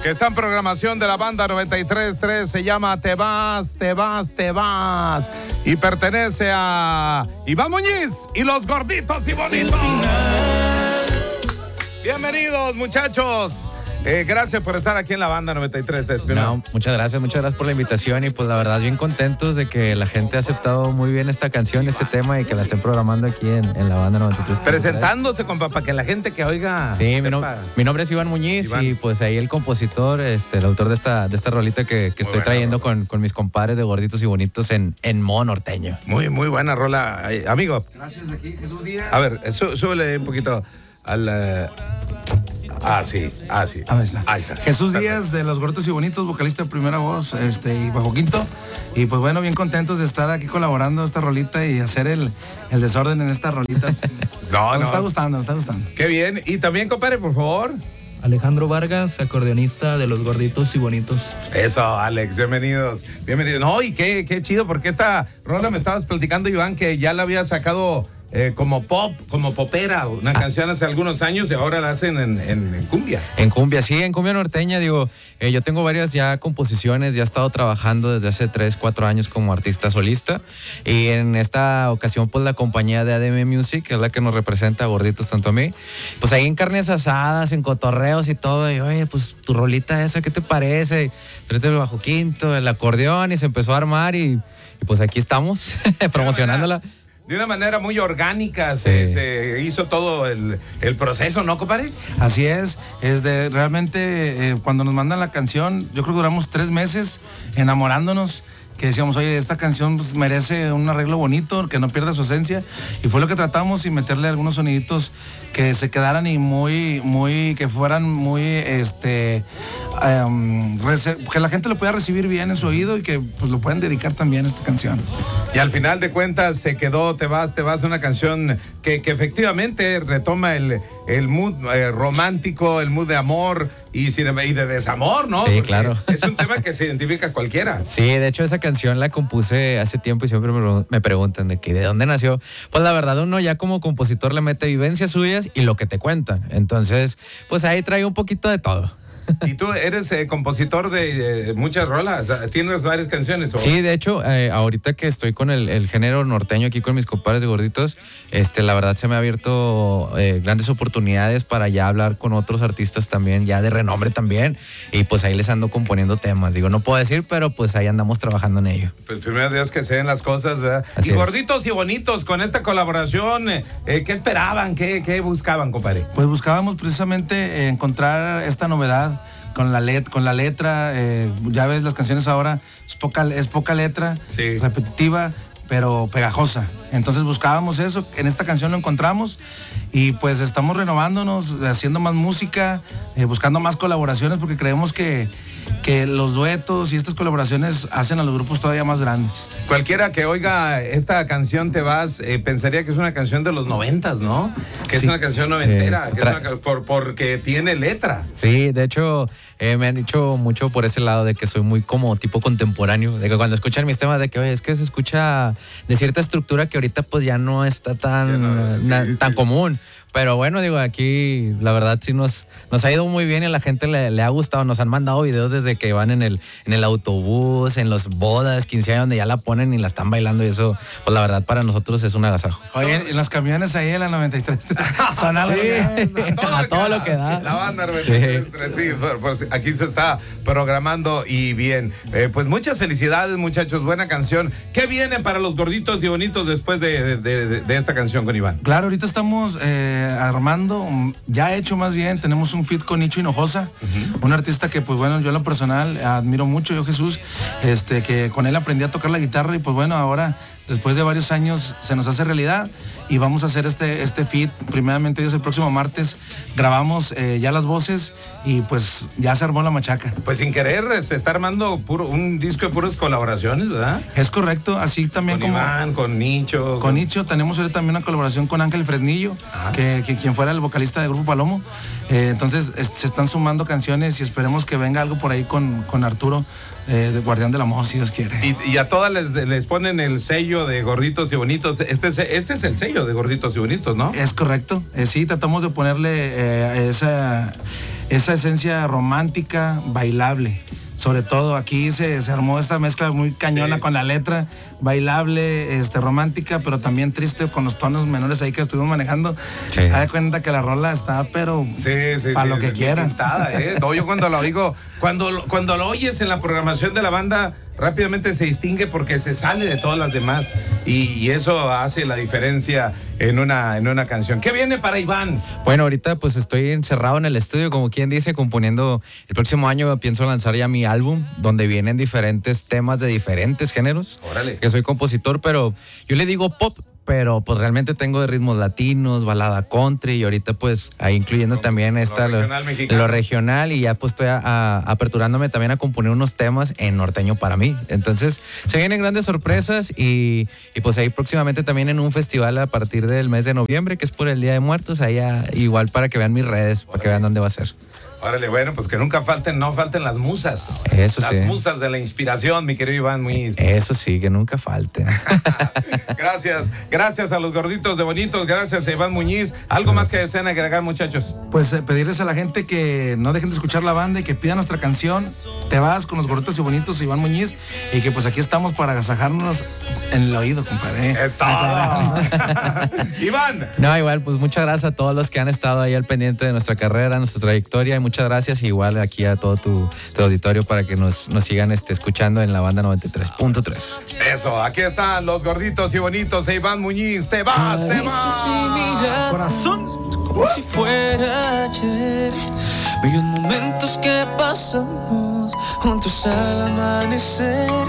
que está en programación de la banda 93.3, se llama Te vas, te vas, te vas, y pertenece a Iván Muñiz y los Gorditos y Bonitos. Bienvenidos, muchachos. Gracias por estar aquí en la banda 93.3. No, muchas gracias por la invitación y pues la verdad bien contentos de que la gente ha aceptado muy bien esta canción, este tema y que la estén programando aquí en la banda 93.3. Presentándose, compa, para que la gente que oiga. Sí, mi nombre es Iván Muñiz. Y pues ahí el compositor, el autor de esta rolita que estoy trayendo con mis compadres de Gorditos y Bonitos en modo norteño. Muy buena rola, amigos. Gracias, aquí Jesús Díaz. A ver, súbele un poquito al... sí. Ahí está. Jesús Díaz de Los Gorditos y Bonitos, vocalista de primera voz, y bajo quinto. Y pues bueno, bien contentos de estar aquí colaborando esta rolita y hacer el desorden en esta rolita. Nos está gustando. Qué bien. Y también, compadre, por favor. Alejandro Vargas, acordeonista de Los Gorditos y Bonitos. Eso, Alex, bienvenidos. No, y qué chido, porque esta rola me estabas platicando, Iván, que ya la había sacado como popera, una canción hace algunos años y ahora la hacen en cumbia. En cumbia, sí, en cumbia norteña, digo, yo tengo varias ya composiciones, ya he estado trabajando desde hace 3-4 años como artista solista y en esta ocasión pues la compañía de ADM Music, que es la que nos representa a Gorditos tanto a mí, pues ahí en carnes asadas, en cotorreos y todo, y oye, pues tu rolita esa, ¿qué te parece? Trate el bajo quinto, el acordeón y se empezó a armar y pues aquí estamos promocionándola. De una manera muy orgánica se hizo todo el proceso, ¿no, compadre? Así es. Realmente cuando nos mandan la canción, yo creo que duramos 3 meses enamorándonos, que decíamos, oye, esta canción pues, merece un arreglo bonito, que no pierda su esencia, y fue lo que tratamos y meterle algunos soniditos que se quedaran y que fueran muy, que la gente lo pueda recibir bien en su oído y que pues lo puedan dedicar también a esta canción. Y al final de cuentas se quedó Te vas, una canción que efectivamente retoma el mood romántico, el mood de amor y de desamor, ¿no? Sí, porque claro. Es un tema que se identifica a cualquiera. Sí, de hecho esa canción la compuse hace tiempo y siempre me preguntan de dónde nació. Pues la verdad uno ya como compositor le mete vivencias suyas y lo que te cuentan. Entonces, pues ahí trae un poquito de todo. ¿Y tú eres compositor de muchas rolas? ¿Tienes varias canciones? ¿O? Sí, de hecho, ahorita que estoy con el género norteño aquí con mis compadres de Gorditos, la verdad se me ha abierto grandes oportunidades para ya hablar con otros artistas también, ya de renombre también, y pues ahí les ando componiendo temas. Digo, no puedo decir, pero pues ahí andamos trabajando en ello. Pues primero Dios que se den las cosas, ¿verdad? Así y es. Gorditos y Bonitos, con esta colaboración, ¿qué esperaban? ¿Qué buscaban, compadre? Pues buscábamos precisamente encontrar esta novedad con la letra, ya ves, las canciones ahora es poca letra, sí, repetitiva, pero pegajosa. Entonces buscábamos eso, en esta canción lo encontramos y pues estamos renovándonos, haciendo más música, buscando más colaboraciones porque creemos que los duetos y estas colaboraciones hacen a los grupos todavía más grandes. Cualquiera que oiga esta canción Te vas, pensaría que es una canción de los 90s, ¿no? Que sí, es una canción noventera, que porque tiene letra. Sí, de hecho, me han dicho mucho por ese lado de que soy muy como tipo contemporáneo, de que cuando escuchan mis temas de que, oye, es que se escucha de cierta estructura que ahorita pues ya no está tan común. Pero bueno, digo, aquí la verdad sí nos ha ido muy bien y a la gente le ha gustado. Nos han mandado videos desde que van en el autobús, en las bodas, 15 años, donde ya la ponen y la están bailando y eso, pues la verdad para nosotros es un agasajo. Oye, en los camiones ahí en la 93 son algo a todo lo que da. La banda 93, sí, aquí se está programando y bien. Pues muchas felicidades, muchachos, buena canción. ¿Qué vienen para los Gorditos y Bonitos después de esta canción con Iván? Claro, ahorita estamos armando, ya hecho más bien, tenemos un feat con Nicho Hinojosa, un artista que pues bueno, yo en lo personal admiro mucho, yo Jesús, que con él aprendí a tocar la guitarra y pues bueno, ahora después de varios años se nos hace realidad y vamos a hacer este feat, primeramente Dios, el próximo martes grabamos ya las voces y pues ya se armó la machaca. Pues sin querer se está armando un disco de puras colaboraciones, ¿verdad? Es correcto, así también con como Iván, con Nicho. Con Nicho tenemos ahorita también una colaboración con Ángel Fresnillo, quien fuera el vocalista del Grupo Palomo. Entonces se están sumando canciones y esperemos que venga algo por ahí con Arturo, de Guardián del Amor, si Dios quiere. Y a todas les ponen el sello de Gorditos y Bonitos. Este es el sello de Gorditos y Bonitos, ¿no? Es correcto. Sí, tratamos de ponerle esa esencia romántica, bailable. Sobre todo aquí se armó esta mezcla muy cañona con la letra, bailable, romántica, pero también triste con los tonos menores ahí que estuvimos manejando. Sí. Haz de cuenta que la rola está, pero para lo que quieras. Pintada, No, yo cuando lo oigo, cuando lo oyes en la programación de la banda, rápidamente se distingue porque se sale de todas las demás y eso hace la diferencia en una canción. ¿Qué viene para Iván? Bueno, ahorita pues estoy encerrado en el estudio, como quien dice, componiendo. El próximo año pienso lanzar ya mi álbum, donde vienen diferentes temas de diferentes géneros. Órale. Que soy compositor, pero yo le digo pop, pero pues realmente tengo de ritmos latinos, balada country, y ahorita pues ahí incluyendo también lo regional, y ya pues estoy aperturándome también a componer unos temas en norteño para mí. Entonces se vienen grandes sorpresas y pues ahí próximamente también en un festival a partir del mes de noviembre, que es por el Día de Muertos, ahí igual para que vean mis redes, para que vean dónde va a ser. Órale, bueno, pues que nunca falten las musas. Eso sí. Las musas de la inspiración, mi querido Iván Muñiz. Eso sí, que nunca falte. Gracias a los gorditos de Bonitos, gracias a Iván Muñiz. ¿Algo más que deseen agregar, muchachos? Pues pedirles a la gente que no dejen de escuchar la banda y que pidan nuestra canción Te Vas con los Gorditos y Bonitos, Iván Muñiz, y que pues aquí estamos para agasajarnos en el oído, compadre. ¡Es todo! Iván. No, igual, pues muchas gracias a todos los que han estado ahí al pendiente de nuestra carrera, nuestra trayectoria, y muchas gracias igual aquí a todo tu auditorio para que nos sigan escuchando en la banda 93.3. Eso, aquí están los Gorditos y Bonitos e Iván Muñiz. Te vas. Corazón. Como si fuera ayer, bellos momentos que pasamos juntos al amanecer.